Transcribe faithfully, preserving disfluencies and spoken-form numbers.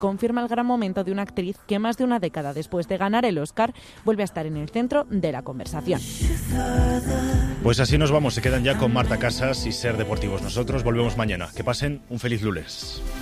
confirma el gran momento de una actriz que más de una década después de ganar el Oscar vuelve a estar en el centro de la conversación. Pues así nos vamos, se quedan ya con Marta Casas y Ser Deportivos. Nosotros volvemos mañana. Que pasen un feliz lunes.